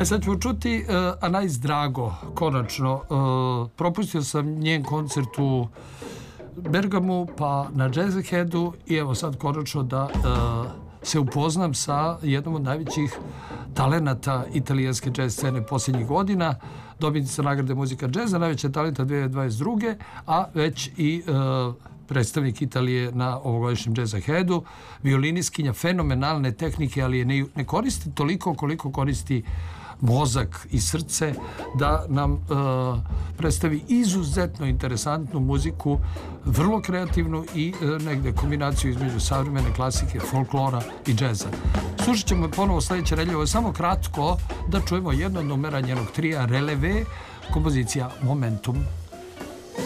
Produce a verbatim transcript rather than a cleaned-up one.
E sad ćemo čuti uh, Anais Drago, konačno. Uh, propustio sam njen koncert u Bergamu, pa na Jazzaheadu i evo sad konačno da uh, se upoznam sa jednom od najvećih talenata italijanske jazz scene posljednjih godina, dobitnica nagrade Muzika džeza, najveća talenta dvije hiljade dvadeset druge. a već i uh, predstavnik Italije na ovogodišnjem Jazzaheadu, violiniskinja fenomenalne tehnike, ali je ne, ne koristi toliko koliko koristi mozak i srce da nam uh, predstavi izuzetno interesantnu muziku, vrlo kreativnu i uh, negde kombinaciju između savremene klasike, folklora i džeza. Slušat ćemo ponovo sljedeće nedelje, ovo je samo kratko da čujemo jedno od numera njenog trija Releve, kompozicija Momentum.